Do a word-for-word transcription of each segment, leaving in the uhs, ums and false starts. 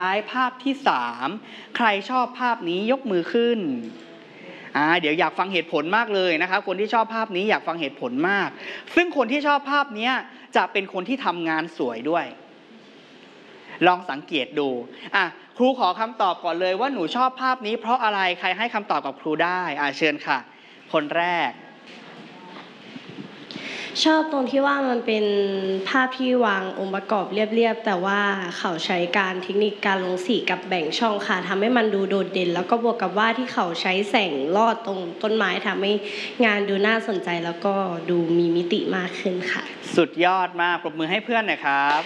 ท้ายภาพที่สามใครชอบภาพนี้ยกมือขึ้นอ่าเดี๋ยวอยากฟังเหตุผลมากเลยนะครับคนที่ชอบภาพนี้อยากฟังเหตุผลมากซึ่งคนที่ชอบภาพนี้จะเป็นคนที่ทำงานสวยด้วยลองสังเกตดูอ่ะครูขอคำตอบก่อนเลยว่าหนูชอบภาพนี้เพราะอะไรใครให้คำตอบกับครูได้อ่ะเชิญค่ะคนแรกชอบตรงที่ว่ามันเป็นภาพที่วางองค์ประกอบเรียบๆแต่ว่าเขาใช้การเทคนิคการลงสีกับแบ่งช่องค่ะทำให้มันดูโดดเด่นแล้วก็บวกกับว่าที่เขาใช้แสงลอดตรงต้นไม้ทำให้งานดูน่าสนใจแล้วก็ดูมีมิติมากขึ้นค่ะสุดยอดมากปรบมือให้เพื่อนหน่อยครับ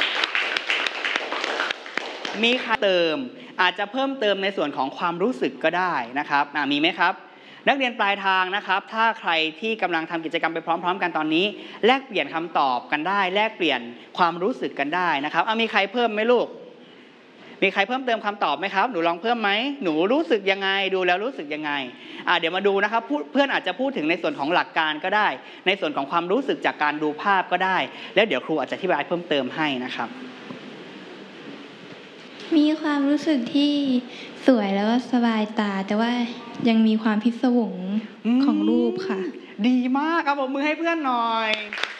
มีใครเติมอาจจะเพิ่มเติมในส่วนของความรู้สึกก็ได้นะครับมีไหมครับนักเรียนปลายทางนะครับถ้าใครที่กำลังทำกิจกรรมไปพร้อมๆกันตอนนี้แลกเปลี่ยนคำตอบกันได้แลกเปลี่ยนความรู้สึกกันได้นะครับเอามีใครเพิ่มไหมลูกมีใครเพิ่มเติมคำตอบไหมครับหนูลองเพิ่มไหมหนูรู้สึกยังไงดูแล้วรู้สึกยังไงอ่าเดี๋ยวมาดูนะครับเพื่อนอาจจะพูดถึงในส่วนของหลักการก็ได้ในส่วนของความรู้สึกจากการดูภาพก็ได้แล้วเดี๋ยวครูอาจจะอธิบายเพิ่มเติมให้นะครับมีความรู้สึกที่สวยแล้วก็สบายตาแต่ว่ายังมีความพิศวงของรูปค่ะดีมากครับผมมือให้เพื่อนหน่อย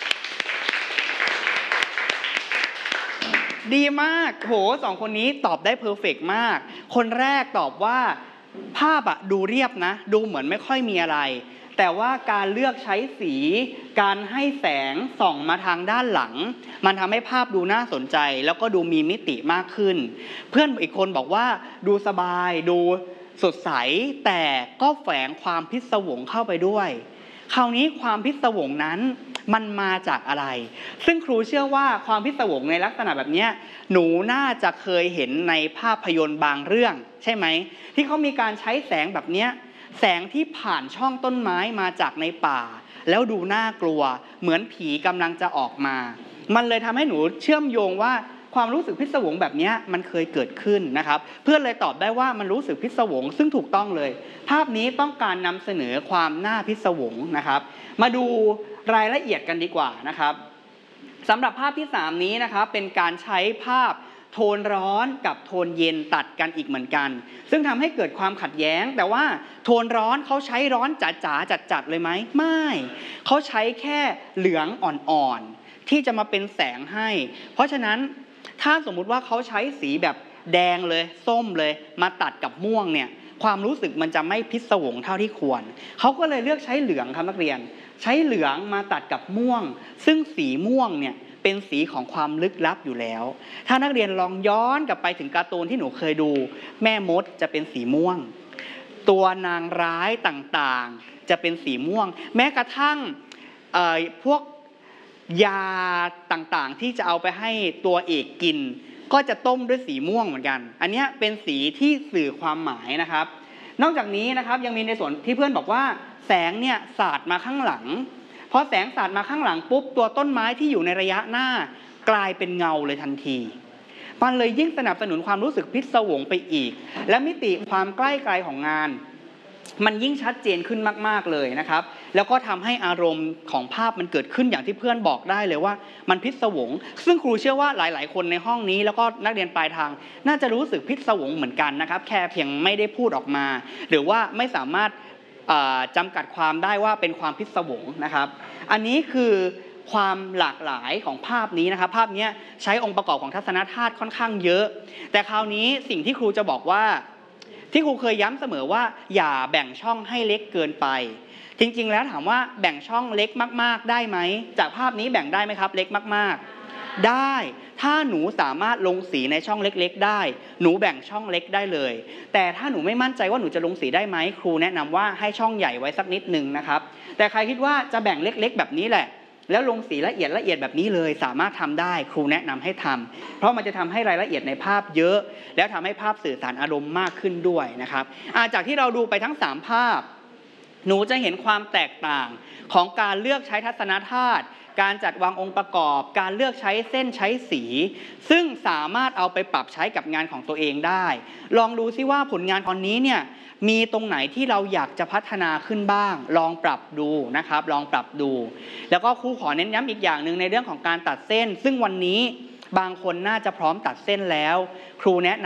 ดีมากโหสองคนนี้ตอบได้เพอร์เฟกต์มากคนแรกตอบว่าภาพอะดูเรียบนะดูเหมือนไม่ค่อยมีอะไรแต่ว่าการเลือกใช้สีการให้แสงส่องมาทางด้านหลังมันทำให้ภาพดูน่าสนใจแล้วก็ดูมีมิติมากขึ้นเพื่อนอีกคนบอกว่าดูสบายดูสดใสแต่ก็แฝงความพิศวงเข้าไปด้วยคราวนี้ความพิศวงนั้นมันมาจากอะไรซึ่งครูเชื่อว่าความพิศวงในลักษณะแบบนี้หนูน่าจะเคยเห็นในภาพยนตร์บางเรื่องใช่ไหมที่เขามีการใช้แสงแบบนี้แสงที่ผ่านช่องต้นไม้มาจากในป่าแล้วดูน่ากลัวเหมือนผีกำลังจะออกมามันเลยทำให้หนูเชื่อมโยงว่าความรู้สึกพิศวงแบบนี้มันเคยเกิดขึ้นนะครับเพื่อนเลยตอบได้ว่ามันรู้สึกพิศวงซึ่งถูกต้องเลยภาพนี้ต้องการนำเสนอความน่าพิศวงนะครับมาดูรายละเอียดกันดีกว่านะครับสำหรับภาพที่สามนี้นะครับเป็นการใช้ภาพโทนร้อนกับโทนเย็นตัดกันอีกเหมือนกันซึ่งทำให้เกิดความขัดแย้งแต่ว่าโทนร้อนเขาใช้ร้อนจ๋าๆจัดๆเลยไหมไม่เขาใช้แค่เหลืองอ่อนๆที่จะมาเป็นแสงให้เพราะฉะนั้นถ้าสมมุติว่าเขาใช้สีแบบแดงเลยส้มเลยมาตัดกับม่วงเนี่ยความรู้สึกมันจะไม่พิศวงเท่าที่ควรเขาก็เลยเลือกใช้เหลืองครับนักเรียนใช้เหลืองมาตัดกับม่วงซึ่งสีม่วงเนี่ยเป็นสีของความลึกลับอยู่แล้วถ้านักเรียนลองย้อนกลับไปถึงการ์ตูนที่หนูเคยดูแม่มดจะเป็นสีม่วงตัวนางร้ายต่างๆจะเป็นสีม่วงแม้กระทั่งพวกยาต่างๆที่จะเอาไปให้ตัวเอกกินก็จะต้มด้วยสีม่วงเหมือนกันอันนี้เป็นสีที่สื่อความหมายนะครับนอกจากนี้นะครับยังมีในส่วนที่เพื่อนบอกว่าแสงเนี่ยสาดมาข้างหลังพอแสงสาดมาข้างหลังปุ๊บตัวต้นไม้ที่อยู่ในระยะหน้ากลายเป็นเงาเลยทันทีมันเลยยิ่งสนับสนุนความรู้สึกพิศวงไปอีกและมิติความใกล้ไกลของงานมันยิ่งชัดเจนขึ้นมากๆเลยนะครับแล้วก็ทำให้อารมณ์ของภาพมันเกิดขึ้นอย่างที่เพื่อนบอกได้เลยว่ามันพิศวงซึ่งครูเชื่อว่าหลายๆคนในห้องนี้แล้วก็นักเรียนปลายทางน่าจะรู้สึกพิศวงเหมือนกันนะครับแค่เพียงไม่ได้พูดออกมาหรือว่าไม่สามารถจำกัดความได้ว่าเป็นความพิศวงนะครับอันนี้คือความหลากหลายของภาพนี้นะครับภาพนี้ใช้องค์ประกอบของทัศนธาตุค่อนข้างเยอะแต่คราวนี้สิ่งที่ครูจะบอกว่าที่ครูเคยย้ำเสมอว่าอย่าแบ่งช่องให้เล็กเกินไปจริงๆแล้วถามว่าแบ่งช่องเล็กมากๆได้ไหมจากภาพนี้แบ่งได้ไหมครับเล็กมากๆได้ถ้าหนูสามารถลงสีในช่องเล็กๆได้หนูแบ่งช่องเล็กได้เลยแต่ถ้าหนูไม่มั่นใจว่าหนูจะลงสีได้ไหมครูแนะนำว่าให้ช่องใหญ่ไว้สักนิดนึงนะครับแต่ใครคิดว่าจะแบ่งเล็กๆแบบนี้แหละแล้วลงสีละเอียดละเอียดแบบนี้เลยสามารถทำได้ครูแนะนำให้ทำเพราะมันจะทำให้รายละเอียดในภาพเยอะแล้วทำให้ภาพสื่อสารอารมณ์มากขึ้นด้วยนะครับจากที่เราดูไปทั้งสามภาพหนูจะเห็นความแตกต่างของการเลือกใช้ทัศนธาตุการจัดวางองค์ประกอบการเลือกใช้เส้นใช้สีซึ่งสามารถเอาไปปรับใช้กับงานของตัวเองได้ลองดูซิว่าผลงานตอนนี้เนี่ยมีตรงไหนที่เราอยากจะพัฒนาขึ้นบ้างลองปรับดูนะครับลองปรับดูแล้วก็ครูขอเน้นย้ำอีกอย่างหนึ่งในเรื่องของการตัดเส้นซึ่งวันนี้บางคนน่าจะพร้อมตัดเส้นแล้วครูแนะนำ